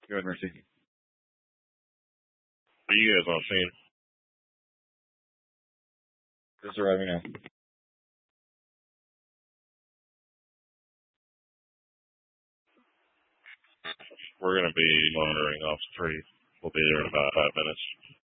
Go ahead, Mercy. Are you guys on scene? Just arriving now. We're going to be monitoring off the street. We'll be there in about 5 minutes.